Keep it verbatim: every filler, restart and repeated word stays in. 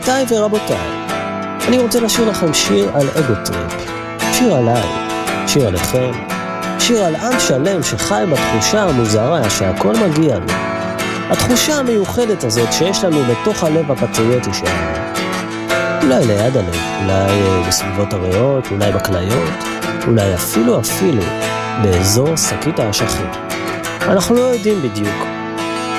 גבירותיי ורבותיי, אני רוצה לשיר לכם שיר על אגו טריפ, שיר עליי, שיר עליכם, שיר על עם שלם שחי בתחושה המוזרה שהכל מגיע לו. התחושה המיוחדת הזאת שיש לנו בתוך הלב הפטריוטי שלנו. אולי ליד הלב, אולי בסביבות הריאות, אולי בכליות, אולי אפילו אפילו באזור שקית האשכים. אנחנו לא יודעים בדיוק,